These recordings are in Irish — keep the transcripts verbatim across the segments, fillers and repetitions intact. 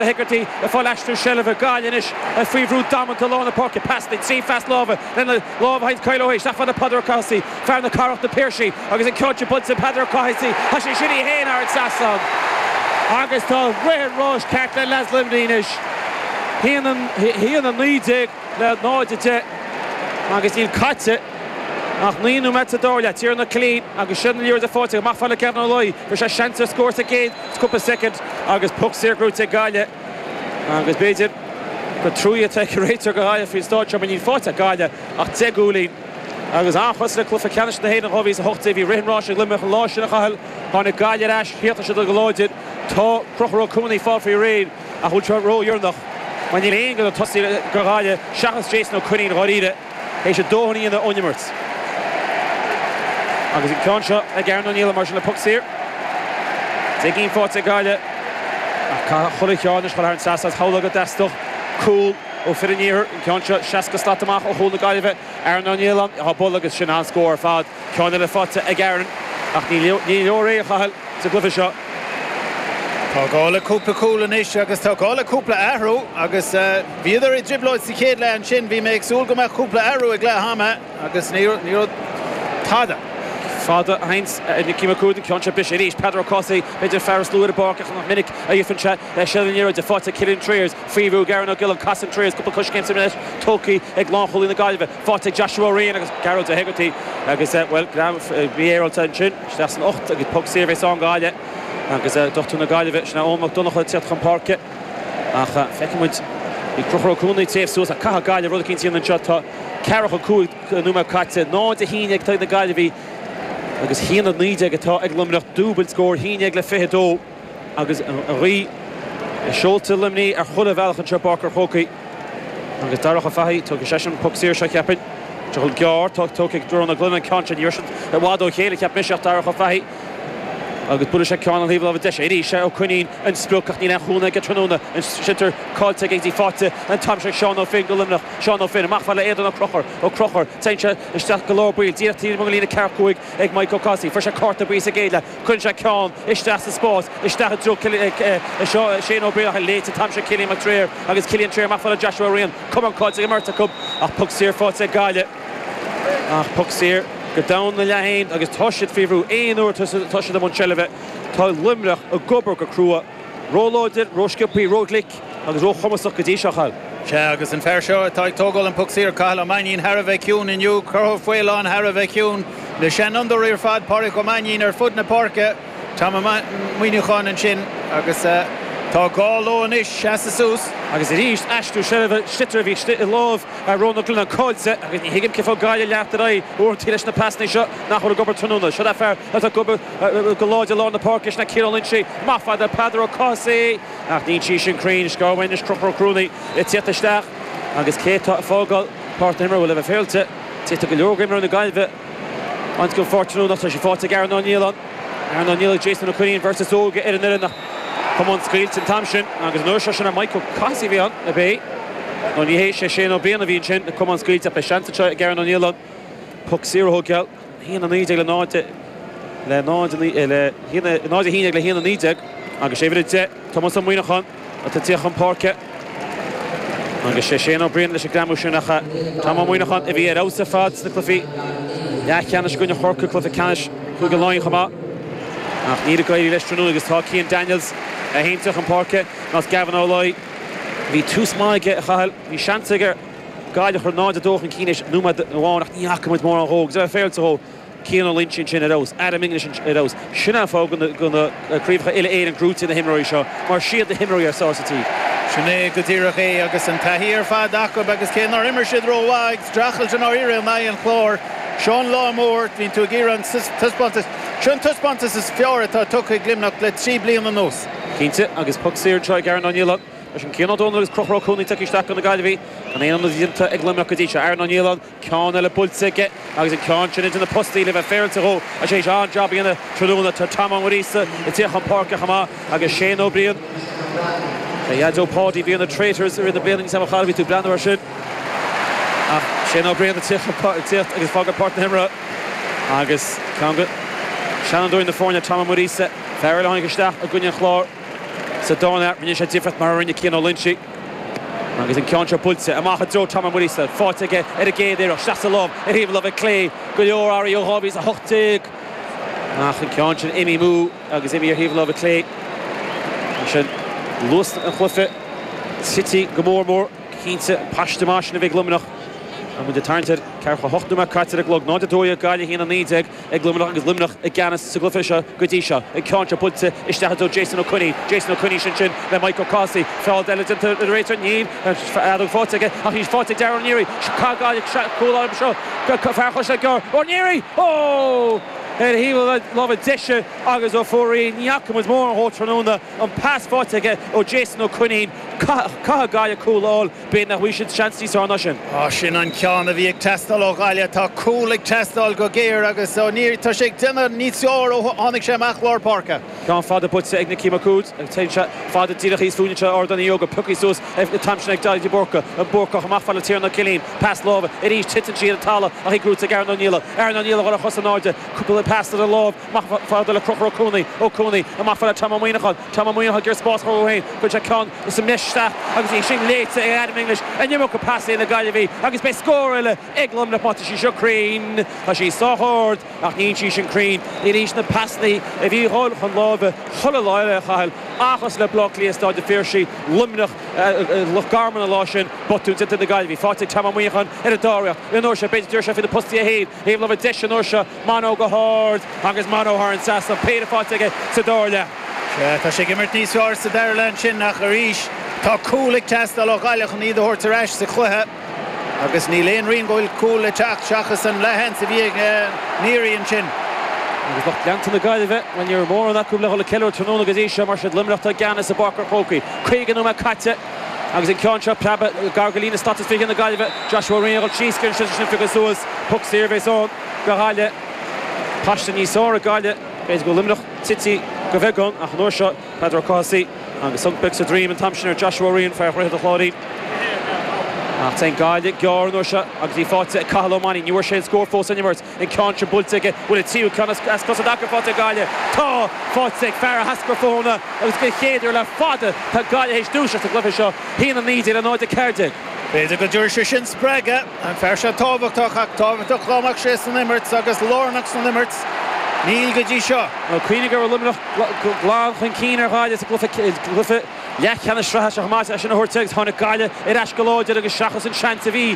Hickerty, a full Ashton Shelleva, Gallinish, a free route down to Lona Park, past it, see fast Lova, then the Lova behind Kyle O'Hay, Staff on the Padder Cossi, found the car off the Piercy, August in Coach puts in Padder Cossi, Hashi Shitty Haynar at Sassong. August Tall, Red Rush, Catlin Laslin Dinish. He and them, he and them leads it, let know it's it. August in cuts it. Ach níú metadóla tíar na clean agus sin níor de fáte má fála cearna loi for sé chance scores again couple second agus puck circle te gaile agus beidir go trúi take rater go haia fi start man in fáte gaile ach te gúlín agus áchas le clufa canis na héna hobbies a hochta vi rihin rás limach láis na chahal hána gaile ras hiata se go loided tá crochro cúnaí fá fi rain a hul tra ro iornach man in ein go tosi go gaile shachas Jason O'Cunny na horide é se dóhani in the onimerts agus in Concha a Garen O'Neill mar le puck here. Taking fought a gaile. A chola ceánis go an Sassas hála go destoch cool ó fi níor in Concha Shaska statamach ó hóna gaile Aaron O'Neill an ha bol agus sin an score fad ceána le fáte a Garen ach ní leoré chahal sa glufa seo. Tá gála cúpla cúla níos agus tá gála cúpla ahrú agus bhíidir i dribloid sa chéad le an sin bhí méid súil go meach cúpla ahrú ag le hama agus ní tada. Fada Heinz in the Kimakud and Concha Bishop East Pedro Cossi made the Ferris Lewis Bark and Minnick a Yifin chat Sheldon Euro de Fata killing Triers Freevu Garen O'Gill Cossin Triers couple Cush games in the Toki Eglonhol in the Galva Fata Joshua Ryan agus Garrod de Hegarty agus well Graham Biero Tension that's an ocht agus puck service on Galia agus Doctor na Galva na Omar Donoghue Tiat Chan Park ach fekimud I Crochro Cooney safe so a Caha Galia Rolkin in the shot Carol Cool Numa Katze no de Hinek to the Galvi agus híanana níide agtá ag limnach dúbal scór híine ag le fiche dó agus a rí seolta limní ar chula bhealach an tre Barker Hockey agus darach a faí tu go sesin puck sír se ceapin tuil gear tu tu ag dúr na glunna Concha dúirsin a bhádó chéile ceap miseach darach a faí agus bula sé ceán an híbal a deis éí sé ó chuín an sprucach ní an chúna go tróna an sitar cáilte ag tí fáte an tam se Seán O'Finn go limnach Seán O'Finn amach fáile éidir ó crochar ó crochar teinte isteach go lábríil díochtí mo lína cearcúig ag Michael Cossi for sé carta brí a géile chun sé ceán isteach sa spás isteach a drú Shane O'Brien a léite tam se Cillian McTrair agus Cillian Trair amach fáile Joshua Ryan cum an cáilte ag marta cub ach puck sír fáte gaile ach puck sír go down na lehain agus toshit fihrú ein úr toshit am an Shelleva tá limrach a gobar go crua rólóidir róscipaí róglic agus ró chomasach go dtí seachal Se agus an fear seo tá tógáil an puck sír cail a maín Harveh Ciún inniu curth foiil an Harveh Ciún le sin under ar fad páric go maín ar fud na parke tá muoineáin an sin agus tá gáil an is seasa sús agus i ríist Ashton Shelleva sitar bhí lámh a róna glúna cáilte agus ní hiigim ceá gaile leachtar é úr tí leis na pasna seo nach chuir gobar tróna seo a fear a gobar go láide lá na parkis na Ciarán Lynch má fad a Pedro Cossi ach ní tí sin crín scáhain is Crochro Crúnaí i tíataisteach agus cétá a fágáil páirtna imar bhfuil a bheith féilte títa go leor imar na gailbhe an go fortúna tá sé fáte Garen O'Neill Aaron O'Neill Jason O'Cunny versus Óga ar an idirna come on scríilt in tamsin agus nuair se sin a Michael Cossi bhí an a bé nó ní hééis sé Shane O'Brien a bhíonn sin na come on scríilt a peisianta a Garen O'Neill an puck zero hogeal híana níide le náide le náide le híana náide híine le híana níide agus sé bhfuil de Thomas an muoinechan a tá tíoch an parke agus sé Shane O'Brien leis a gramú sinnacha tá an muoinechan a bhí ar ása fad na clufií ja ceannis gúine chorca clufa canis chu go láin chamá ach ní a gaiirí leis trúna agus tá Cian Daniels a héintach an parke nás Gavin O'Loy hí tús maige a chahal hí seansaige gaile chur náide dóchan cínis numa bháin ach ní acamuid mór an hóg a féil a hó Cian Lynch sin ar ós Adam English ar ós sinna fá gona críomcha ile éan an grúte na himróí seo mar siad na himróí ar sásatí Sinné go dtíreach é agus an taíar fad acu agus céanar immer siad róháig drachailte ná ire mai an chlór Seán Lámór hín tú gír an tuspátas Seán tuspátas is fear atá tucha glimnach le trí bliain an nós Cínte agus puck sír try Garen O'Neill leis an Cian O'Donnell agus Crochro Cooney takeíteach an na gailbhí an éon dínta ag glimnach go dtí se Aaron O'Neill ceán eile bultsaige agus an ceán sin in na postí le bheith féilte ó a sé an job íana trúna tá Tom Maurice i tíoch an parke chamá agus Shane O'Brien Iadó Pádi bhí an na traitors ar in na building sam chalbhí tú breanúir sin Shane O'Brien the tíoch agus fágad páirt na himra agus ceanga Shannon doing the Fornia Tom Maurice Ferrell on Gestacht a Gunyan Chlor sa dána rinne sé difrat mar rinne cían ó Lynchy agus an ceantar pulsa amach a dro Tom Morisa fáte ar a géadéir seasta lom ar híomh lomh clé go leor airí ó hábhís a hochtaigh ach an ceantar imi mú agus imi ar híomh lomh clé sin lús an chluife City go mór mór cínta paiste máis na bheith glumnach an mu de tarntar cearcha hochtúma cartar a glog náid a dóia gáile híana nídeag ag glumnach agus glumnach ag ganas sa glufa seo go dtí seo ag ceantar pulsa isteach dó Jason O'Conney Jason O'Conney sin sin le Michael Cossey fáil diligent a réitir níl adó fáteige ach hís fáteig Darren Neary cá gáile cúil am seo fearcha se gur ó Neary ó Er he will love a disha agus ó fórí Niacum was mór hótranúna an pass fáteige ó Jason O'Conney cá gáile cúil bí nach bhui sin chancey sa an sin. Á sin an ceann a bhí ag testal ó gáile tá cúil ag testal go géir agus ó níor tá sé duine níos leor ó tháinig sé amach Lár Parca. Gan fada putsa ag na Cí Macúd ag teimse fada tíach hís fúnite ordaní óga puci sús ag na tamsin ag daid borca an borca amach falla tíar na cilín pass láva i rís titan siad a tala a hí grúta Aaron O'Neill Aaron O'Neill ar a chos an áide cúpla pass a láv mach fada le Crochar O'Conney O'Conney amach falla Tom Moinachad Tom Moinachad gur spás go héin go te can is some nista agus í sin léite ag Adam English a nimmo go passi le gaile bhí agus be scóile ag glum na pata sí seo crín a sí sáthard ach nín sí sin crín í rís na pasnaí a bhí háil chun lábh chola láile a chail achas le bloc líos stáid de fér sí lumnach le garman a lá sin botún tita na gaile bhí fáte Tom Moinachad ar a dáireach in nóir se beidir se fi na postí a héad héh le bh deis an nóir se Mano go hard agus Mano har an sasa péad fáteige sa dáile. Tá sé gimmert níos fearr sa Darlan sin nach a rís tá cúil ag testal ó gáile chun iad a thuirtar eis sa cluthe agus ní léon rion ghfuil cúil le teach seachas an lehan sa bhí ag Neary an sin. Agus loch leanta na gaile bheith when you're mór an acu le chola ceile tróna agus éisio mar siad limreacht a ganas a Barker Pócaí chuigeanú me caite agus in ceanse plaba gargalína status fi na gaile bheith Joshua Rinneagal Cheeskin sin sin figus suas puc sirvéis ón go háile pasta níos ára gaile béis go limreacht City go bheith gon ach nóir seo Pedro Cossey agus sun picks a dream and Tamsin Joshua Ryan for a chládaí ach ten gaile gear nóir seo agus í fáte a Cathal O'Mahony níor sé scór fós inimmers in ceanse bulteige bhfuil a tíú can as cos a dacha fáte gaile tá fáte ag fear a hascrafóna agus go chéidir le fada tá gaile hééis dúise a glufa seo híana níidir an áid a ceirde. Beidir go dúir sé sin spreige an fear se tábhachtach ach tábhachtach chlámach sé san immert agus lórnach san immert níl go dtí seo. Well, Queenie gur limnach glán chun cín ar gáile a glufa leach cheanna strathe a chamáte sin na thuirteag tháinig gaile ar eis go láidir agus seachas an seanta bhí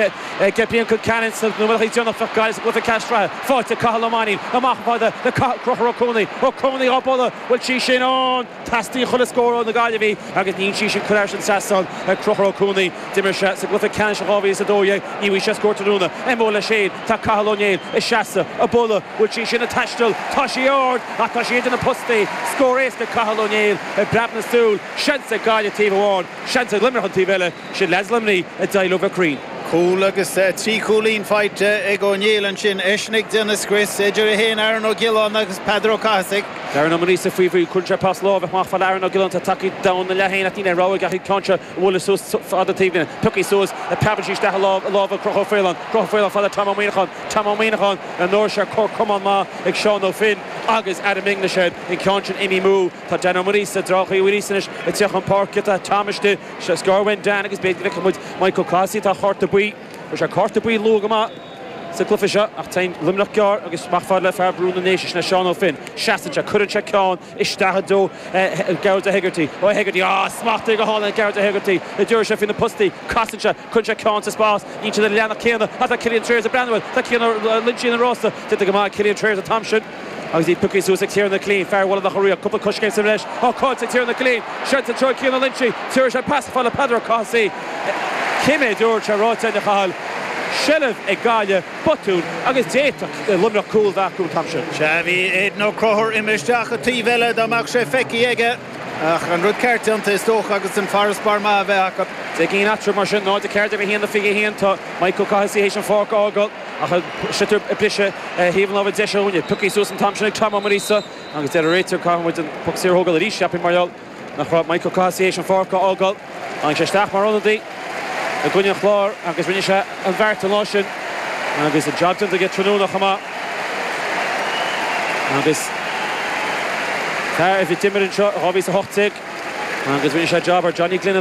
ag bíon go canan sa nuachaí deannach fe gaile a glufa castrathe fáte Cathal O'Mahony amach fáda le Crochar O'Conney O'Conney á bola bhfuil sí sin ón tastaí chula scór na gaile bhí agus níon sí sin chuir an sasan Crochar O'Conney dimir se sa glufa canan se gábhí sa dóide ní bhí sé scórtarúna é móla séad tá Cathal O'Neill i seasa a bola bhfuil sí sin a taistil tá sí ord a tá sí idir na postaí scór éasca Cathal O'Neill i brab na stúl Shansa gaile tíomh amháin Shansa limreach an tíomh eile sin les limnaí a dail over crín. Cúil agus trí cúlín fáite ag O'Neill an sin eisnig Dennis Chris idir a héin Aaron O'Gillan agus Pedro Cossey. Darren O'Marisa faoi faoi chunse pas lábh ach fáil Aaron O'Gillan tá takeí down na lehéin a tíine rá gaithí ceanse bhfuil sús fada tíomhna pucí sús a pebal de lábh lábh Crochar Féileán Crochar Féileán fada Tom Moinachad Tom Moinachad an nóir se cór cumán má ag Seán O'Finn agus Adam English in ceanse imi mú tá Darren O'Marisa dráchaí uísanis i teach an parkit a Thomasiste se scarhain Dan agus beidir le Michael Cossey tá chorta buí Is a carta buí lúga má sa clufa seo ach tain limnach gear agus machfáil le fear brúna néisiis na Seán O'Finn seastanse chuanse ceán isteach dó Garda Hegarty ó Hegarty á smachta go hála Garda Hegarty i dúir se fin na postaí castanse chuanse ceán sa spás ní le leanna céanna a tá Cillian Traers a Brandwell tá céanna Lynchy na Rosta tita go má Cillian Traers a Thompson agus í pucí sús ag tíar na clean fear bhla nach choíoch cúpla coscéim sa leis á cáid ag tíar na clean seanta troi céanna Lynchy tíir se pass fáil le Pedro Cossey Cimé dúir se ráte na chail Shellah ag gaile botún agus déach lumnach cúil bhaú Thompson. Se bhí éad nó Crochar imisteach a tíomh eile amach sé feici aige ach an rud ceirteanta is tócha agus an faras bar má bheith acu. Tá cín atrum mar sin náid a ceirte bhí híanana fiige híon tá Michael Cossey hééis an fáca ágal ach sitar i brise híomh lábh deisiúne pucí sús an Thompson ag Tom O'Marisa agus de réitir chuid an pucíir hógal a rí seapin marall nach rá Michael Cossey hééis an fáca ágal an sé steach mar anadaí a gúine chlár agus rinne se an bhharrta lá sin agus a jobtan a get tróna chama agus tá a bhí timir an seo a bhí a hochtaigh agus rinne sé jobbar Johnny Glynn